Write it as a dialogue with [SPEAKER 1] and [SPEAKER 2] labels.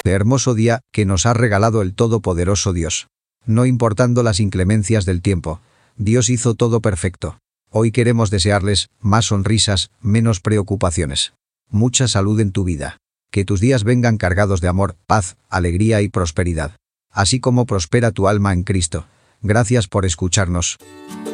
[SPEAKER 1] hermoso día que nos ha regalado el Todopoderoso Dios. No importando las inclemencias del tiempo, Dios hizo todo perfecto. Hoy queremos desearles más sonrisas, menos preocupaciones. Mucha salud en tu vida. Que tus días vengan cargados de amor, paz, alegría y prosperidad. Así como prospera tu alma en Cristo. Gracias por escucharnos.